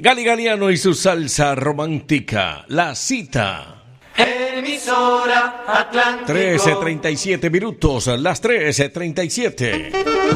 Gali Galiano y su salsa romántica, La Cita. Emisora Atlántico. 13:37 minutos, las 13:37.